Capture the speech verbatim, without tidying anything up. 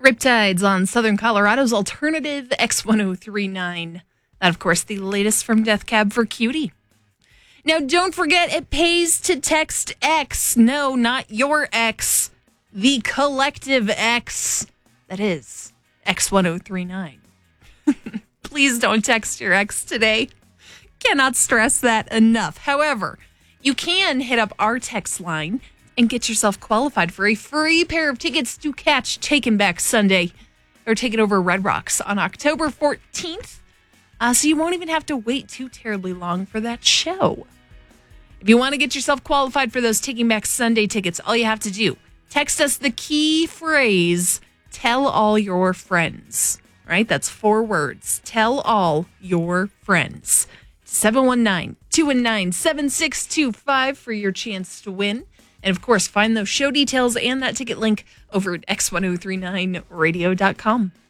Riptides on Southern Colorado's alternative X ten thirty-nine. That, of course, the latest from Death Cab for Cutie. Now, don't forget, it pays to text X. No, not your X. The collective X. That is X ten thirty-nine. Please don't text your ex today. Cannot stress that enough. However, you can hit up our text line and get yourself qualified for a free pair of tickets to catch Taken Back Sunday or Taking Over Red Rocks on October fourteenth. Uh, so you won't even have to wait too terribly long for that show. If you want to get yourself qualified for those Taking Back Sunday tickets, all you have to do, text us the key phrase, tell all your friends. Right? That's four words. Tell all your friends. seven one nine, two one nine, seven six two five for your chance to win. And of course, find those show details and that ticket link over at x ten thirty-nine radio dot com.